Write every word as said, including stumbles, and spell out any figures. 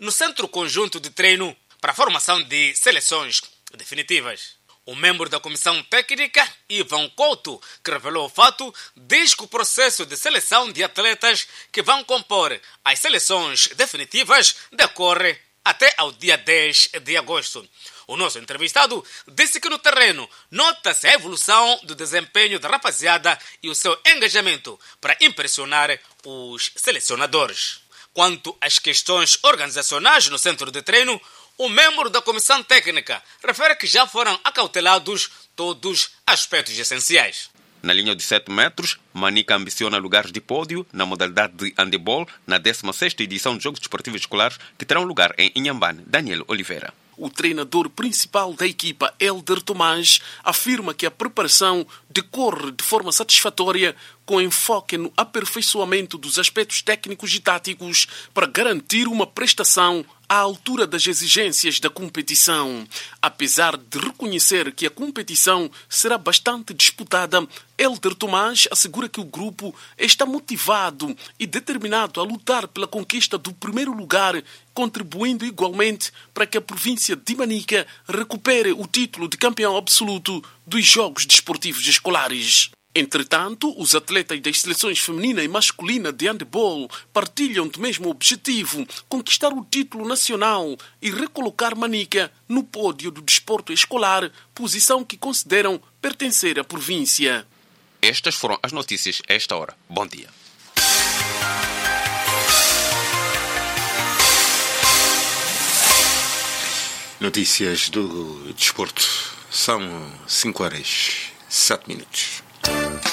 no Centro Conjunto de Treino para a formação de seleções definitivas. O membro da Comissão Técnica, Ivan Couto, que revelou o fato, diz que o processo de seleção de atletas que vão compor as seleções definitivas decorre até ao dia dez de agosto. O nosso entrevistado disse que no terreno nota-se a evolução do desempenho da rapaziada e o seu engajamento para impressionar os selecionadores. Quanto às questões organizacionais no centro de treino, o membro da comissão técnica refere que já foram acautelados todos os aspectos essenciais. Na linha de sete metros, Manica ambiciona lugares de pódio na modalidade de handebol na décima sexta edição de Jogos Desportivos Escolares que terão lugar em Inhambane. Daniel Oliveira. O treinador principal da equipa, Elder Tomás, afirma que a preparação decorre de forma satisfatória com enfoque no aperfeiçoamento dos aspectos técnicos e táticos para garantir uma prestação à altura das exigências da competição. Apesar de reconhecer que a competição será bastante disputada, Elder Tomás assegura que o grupo está motivado e determinado a lutar pela conquista do primeiro lugar, contribuindo igualmente para que a província de Manica recupere o título de campeão absoluto dos Jogos Desportivos Escolares. Entretanto, os atletas das seleções feminina e masculina de handebol partilham do mesmo objetivo, conquistar o título nacional e recolocar Manica no pódio do desporto escolar, posição que consideram pertencer à província. Estas foram as notícias a esta hora. Bom dia. Notícias do desporto. São cinco horas, sete minutos.